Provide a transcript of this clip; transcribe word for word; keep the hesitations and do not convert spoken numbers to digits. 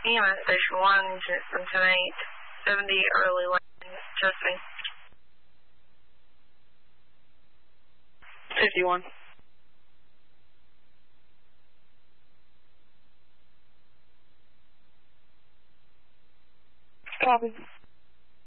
E M S Station one, ten eight, seventy early lane, Chesapeake. fifty-one. Copy.